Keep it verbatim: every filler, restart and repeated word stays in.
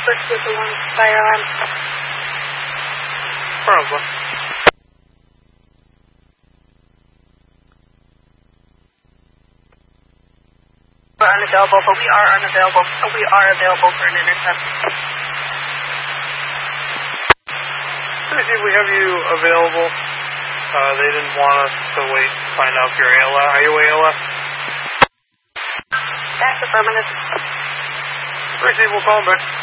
First with the one fire alarm. Probably. We're unavailable, but we are unavailable. We are available for an intercept. Let me see if we have you available. Uh, they didn't want us to wait to find out if you're A L S. Are you A L S? That's affirmative. Receive, we'll call them back.